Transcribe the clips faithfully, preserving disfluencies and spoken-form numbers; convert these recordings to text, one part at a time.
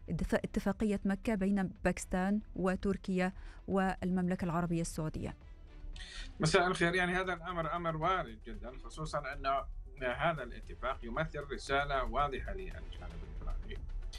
اتفاقية مكة بين باكستان وتركيا والمملكة العربية السعودية؟ مساء الخير. يعني هذا الأمر أمر وارد جدا، خصوصا أن هذا الاتفاق يمثل رسالة واضحة للجانب الإيراني.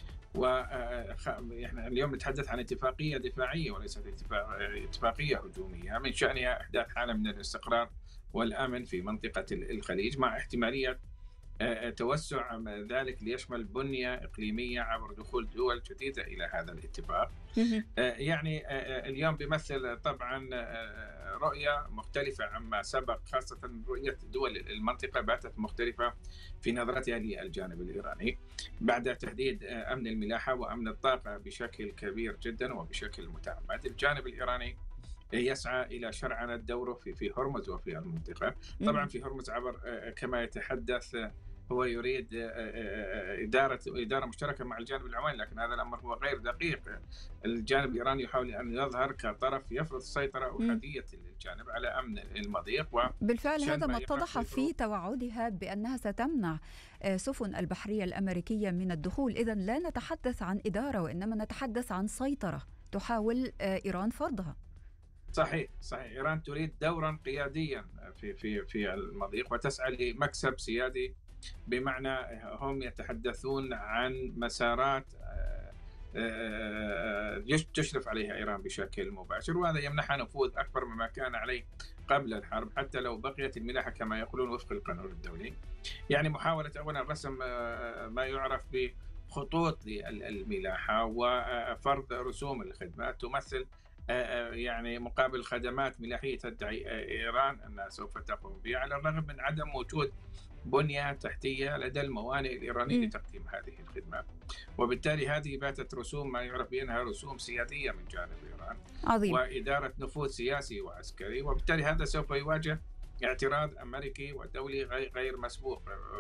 وإحنا اليوم نتحدث عن اتفاقية دفاعية وليست اتفاقية هجومية من شأنها إحداث حالة من الاستقرار والأمن في منطقة الخليج، مع احتمالية توسع ذلك ليشمل بنية إقليمية عبر دخول دول جديدة إلى هذا الاتفاق. يعني اليوم بيمثل طبعا رؤية مختلفة عما سبق، خاصة رؤية دول المنطقة باتت مختلفة في نظرتها للجانب الإيراني بعد تهديد أمن الملاحة وأمن الطاقة بشكل كبير جدا وبشكل متعمد. الجانب الإيراني يسعى إلى شرعنة دوره في في هرمز وفي المنطقة. طبعا في هرمز عبر كما يتحدث هو يريد إدارة إدارة مشتركة مع الجانب العماني، لكن هذا الأمر هو غير دقيق. الجانب الإيراني يحاول أن يظهر كطرف يفرض السيطرة أحادية الجانب على أمن المضيق. بالفعل هذا ما اتضح في توعدها بأنها ستمنع سفن البحرية الأمريكية من الدخول. إذن لا نتحدث عن إدارة وإنما نتحدث عن سيطرة تحاول إيران فرضها. صحيح صحيح إيران تريد دورا قياديا في في في المضيق وتسعى لمكسب سيادي، بمعنى هم يتحدثون عن مسارات تشرف عليها إيران بشكل مباشر، وهذا يمنحها نفوذ أكبر مما كان عليه قبل الحرب، حتى لو بقيت الملاحة كما يقولون وفق القانون الدولي. يعني محاولة أولا رسم ما يعرف بخطوط الملاحة وفرض رسوم الخدمات تمثل يعني مقابل خدمات ملاحية تدعي إيران أنها سوف تقوم بها، على الرغم من عدم وجود بنية تحتية لدى الموانئ الإيرانية لتقديم هذه الخدمات. وبالتالي هذه باتت رسوم ما يعرف بأنها رسوم سيادية من جانب إيران عظيم. وإدارة نفوذ سياسي وعسكري، وبالتالي هذا سوف يواجه اعتراض أمريكي ودولي غير مسبوق.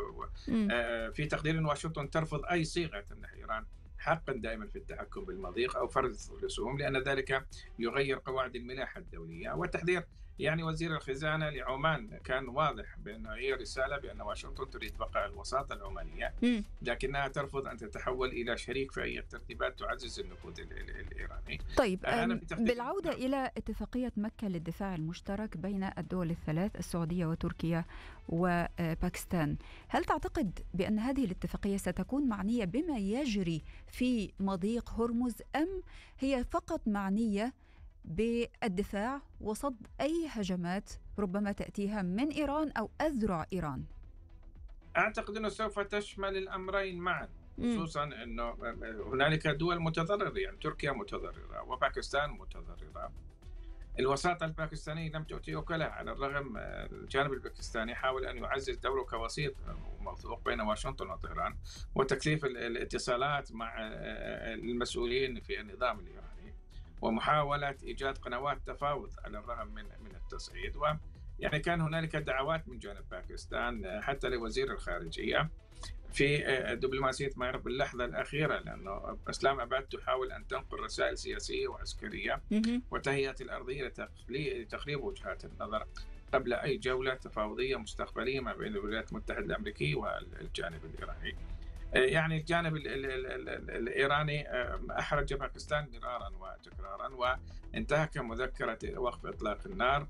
في تقدير واشنطن ترفض أي صيغة تمنح إيران حقا دائما في التحكم بالمضيق أو فرض الرسوم، لأن ذلك يغير قواعد الملاحة الدولية. والتحذير يعني وزير الخزانة لعمان كان واضح بأن هي رسالة بأن واشنطن تريد بقاء الوساطة العمانية، لكنها ترفض أن تتحول إلى شريك في أي ترتيبات تعزز النفوذ الإيراني. طيب بالعودة إلى اتفاقية مكة للدفاع المشترك بين الدول الثلاث السعودية وتركيا وباكستان، هل تعتقد بأن هذه الاتفاقية ستكون معنية بما يجري في مضيق هرمز، أم هي فقط معنية بالدفاع وصد أي هجمات ربما تأتيها من إيران أو أذرع إيران؟ أعتقد أنه سوف تشمل الأمرين معا، خصوصا أنه هنالك دول متضررة، يعني تركيا متضررة وباكستان متضررة. الوساطة الباكستانية لم تؤتي وكلها، على الرغم الجانب الباكستاني حاول أن يعزز دوره كوسيط موثوق بين واشنطن وطهران وتكثيف الاتصالات مع المسؤولين في النظام الإيراني ومحاولة إيجاد قنوات تفاوض على الرغم من من التصعيد. ويعني كان هنالك دعوات من جانب باكستان حتى لوزير الخارجية في دبلوماسية ما يعرف باللحظة الأخيرة، لأنه إسلام أباد تحاول أن تنقل رسائل سياسية وعسكرية وتهيئة الأرضية لتقريب وجهات النظر قبل أي جولة تفاوضية مستقبلية ما بين الولايات المتحدة الأمريكية والجانب الإيراني. يعني الجانب الإيراني أحرج باكستان مرارا وتكرارا وانتهك مذكرة وقف إطلاق النار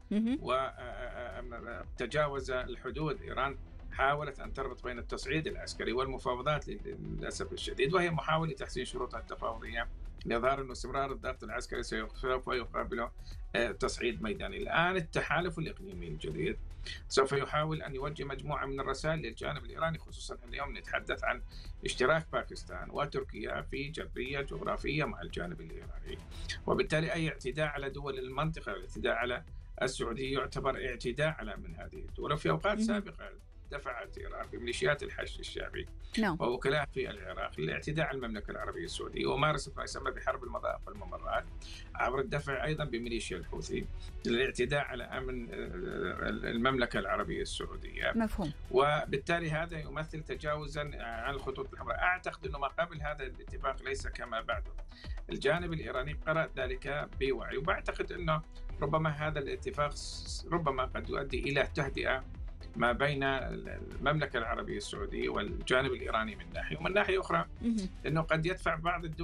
وتجاوز الحدود. إيران حاولت أن تربط بين التصعيد العسكري والمفاوضات للأسف الشديد، وهي محاولة تحسين شروطها التفاوضية لإظهار أن استمرار الضغط العسكري سوف يقابله تصعيد ميداني. الآن التحالف الإقليمي الجديد سوف يحاول أن يوجه مجموعة من الرسائل للجانب الإيراني، خصوصا اليوم نتحدث عن اشتراك باكستان وتركيا في جبرية جغرافية مع الجانب الإيراني، وبالتالي أي اعتداء على دول المنطقة والاعتداء على السعودية يعتبر اعتداء على من هذه الدول. وفي أوقات سابقة دفعت إيران بميليشيات الحشد الشعبي no. ووكلاء في العراق للاعتداء على المملكة العربية السعودية، ومارست ما يسمى بحرب المضائق والممرات عبر الدفع أيضا بميليشيا الحوثي للاعتداء على أمن المملكة العربية السعودية. مفهوم. وبالتالي هذا يمثل تجاوزا عن الخطوط الحمراء. أعتقد أنه ما قبل هذا الاتفاق ليس كما بعده. الجانب الإيراني قرأ ذلك بوعي، وبعتقد أنه ربما هذا الاتفاق ربما قد يؤدي إلى تهدئة ما بين المملكة العربية السعودية والجانب الإيراني من ناحية، ومن ناحية أخرى أنه قد يدفع بعض الدول